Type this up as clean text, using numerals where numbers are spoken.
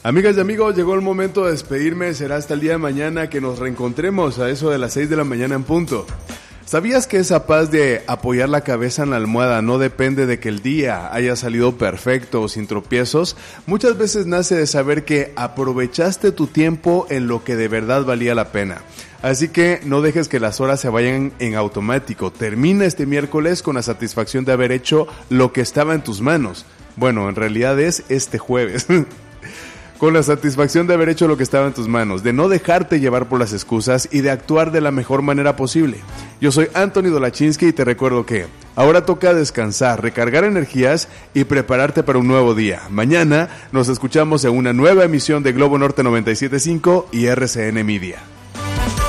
Amigas y amigos, llegó el momento de despedirme. Será hasta el día de mañana que nos reencontremos a eso de las 6 de la mañana en punto. ¿Sabías que esa paz de apoyar la cabeza en la almohada no depende de que el día haya salido perfecto o sin tropiezos? Muchas veces nace de saber que aprovechaste tu tiempo en lo que de verdad valía la pena. Así que no dejes que las horas se vayan en automático. Termina este miércoles con la satisfacción de haber hecho lo que estaba en tus manos. Bueno, en realidad es este jueves. Con la satisfacción de haber hecho lo que estaba en tus manos, de no dejarte llevar por las excusas y de actuar de la mejor manera posible. Yo soy Anthony Dolachinsky y te recuerdo que ahora toca descansar, recargar energías y prepararte para un nuevo día. Mañana nos escuchamos en una nueva emisión de Globo Norte 97.5 y RCN Media.